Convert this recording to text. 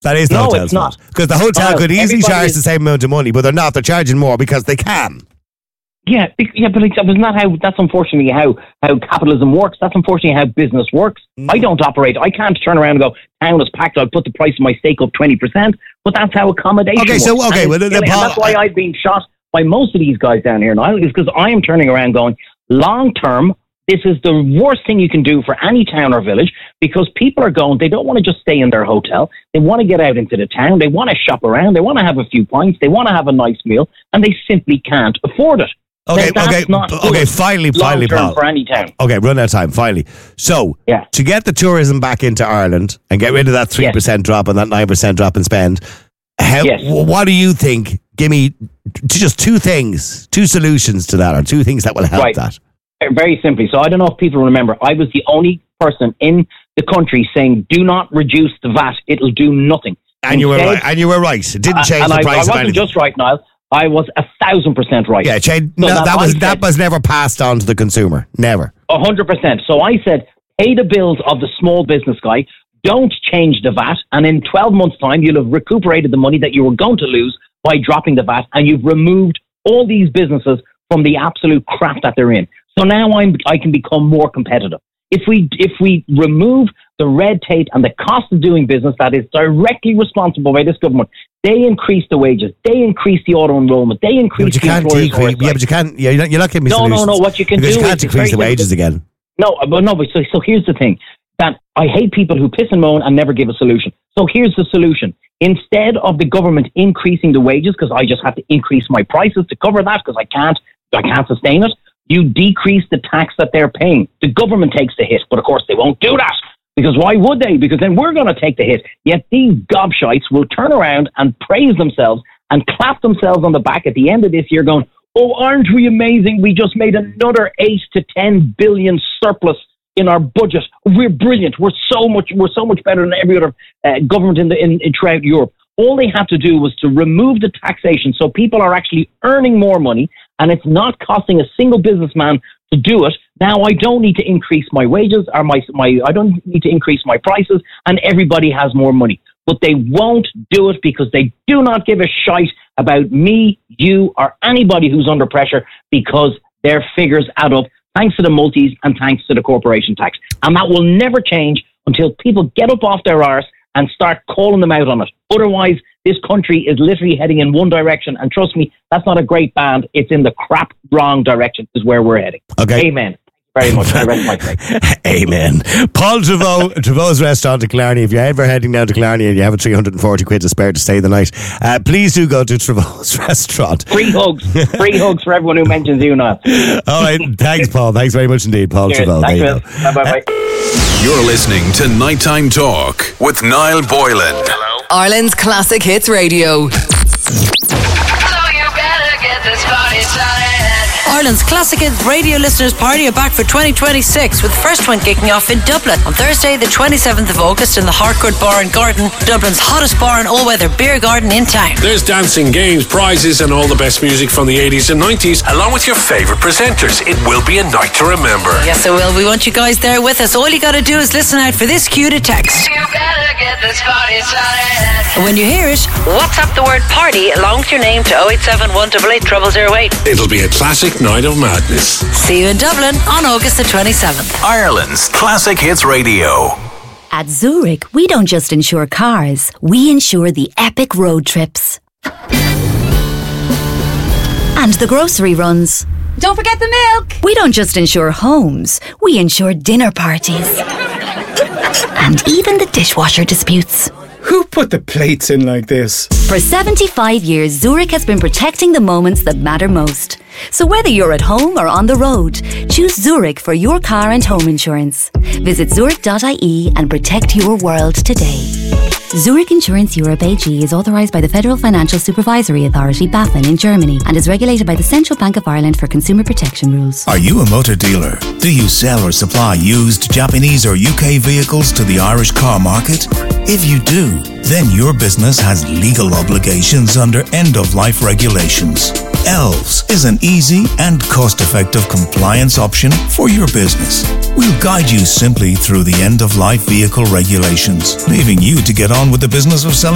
That is the No, hotel's it's not. fault. Because the hotel could easily everybody charge is- the same amount of money, but they're not. They're charging more because they can. Yeah, but it's not how. That's unfortunately how capitalism works. That's unfortunately how business works. I don't operate. I can't turn around and go, town is packed. I'll put the price of my steak up 20%. But that's how accommodation works. And that's why I've been shot by most of these guys down here in Ireland, is because I am turning around going, long term, this is the worst thing you can do for any town or village, because people are going, they don't want to just stay in their hotel. They want to get out into the town. They want to shop around. They want to have a few pints. They want to have a nice meal, and they simply can't afford it. Okay, finally, Paul. For any town. Okay, run out of time, finally. So, to get the tourism back into Ireland and get rid of that 3% drop and that 9% drop in spend, what do you think? Give me just two solutions to that, or two things that will help that. Very simply. So I don't know if people remember, I was the only person in the country saying, do not reduce the VAT. It'll do nothing. And you were right. It didn't change the price of anything. I wasn't just right, Niall. I was 1,000% right. Yeah, that was never passed on to the consumer. Never. 100%. So I said, pay the bills of the small business guy. Don't change the VAT. And in 12 months' time, you'll have recuperated the money that you were going to lose by dropping the VAT. And you've removed all these businesses from the absolute crap that they're in. So now I can become more competitive. If we remove the red tape and the cost of doing business that is directly responsible by this government, they increase the wages, they increase the auto enrollment, they increase the employer's decrease. Yeah, but you can't. Yeah, you're not giving me solutions. No. What you can do you can't decrease the wages again. No. So here's the thing: that I hate people who piss and moan and never give a solution. So here's the solution: instead of the government increasing the wages, because I just have to increase my prices to cover that, because I can't sustain it. You decrease the tax that they're paying. The government takes the hit, but of course they won't do that. Because why would they? Because then we're going to take the hit. Yet these gobshites will turn around and praise themselves and clap themselves on the back at the end of this year going, oh, aren't we amazing? We just made another 8 to 10 billion surplus in our budget. We're brilliant. We're so much better than every other government in throughout Europe. All they have to do was to remove the taxation so people are actually earning more money, and it's not costing a single businessman to do it. Now I don't need to increase my wages or I don't need to increase my prices, and everybody has more money. But they won't do it because they do not give a shite about me, you, or anybody who's under pressure, because their figures add up thanks to the multis and thanks to the corporation tax. And that will never change until people get up off their arse and start calling them out on it. Otherwise, this country is literally heading in one direction. And trust me, that's not a great band. It's in the crap wrong direction is where we're heading. Okay. Amen. Very much. I rest my case. Amen. Paul Trevaux's Restaurant to Killarney. If you're ever heading down to Killarney and you have a 340 quid to spare to stay the night, please do go to Trevaux's Restaurant. Free hugs for everyone who mentions you now. All right. Thanks, Paul. Thanks very much indeed, Paul Trevaux. Bye. You're listening to Nighttime Talk with Niall Boylan. Hello? Ireland's Classic Hits Radio. Ireland's Classic Hits Radio listeners' party are back for 2026, with the first one kicking off in Dublin on Thursday the 27th of August in the Harcourt Bar and Garden, Dublin's hottest bar and all-weather beer garden in town. There's dancing, games, prizes and all the best music from the 80s and 90s, along with your favourite presenters. It will be a night to remember. Yes, it will. We want you guys there with us. All you got to do is listen out for this cue to text. You better get this party started. And when you hear it, WhatsApp the word party along with your name to 087 188 0008. It'll be a classic night of madness. See you in Dublin on August the 27th. Ireland's Classic Hits Radio. At Zurich, we don't just insure cars, we insure the epic road trips. And the grocery runs. Don't forget the milk. We don't just insure homes, we insure dinner parties. And even the dishwasher disputes. Who put the plates in like this? For 75 years, Zurich has been protecting the moments that matter most. So whether you're at home or on the road, choose Zurich for your car and home insurance. Visit zurich.ie and protect your world today. Zurich Insurance Europe AG is authorised by the Federal Financial Supervisory Authority, BaFin, in Germany, and is regulated by the Central Bank of Ireland for consumer protection rules. Are you a motor dealer? Do you sell or supply used Japanese or UK vehicles to the Irish car market? If you do, then your business has legal obligations under end-of-life regulations. Elves is an easy and cost-effective compliance option for your business. We'll guide you simply through the end-of-life vehicle regulations, leaving you to get on with the business of selling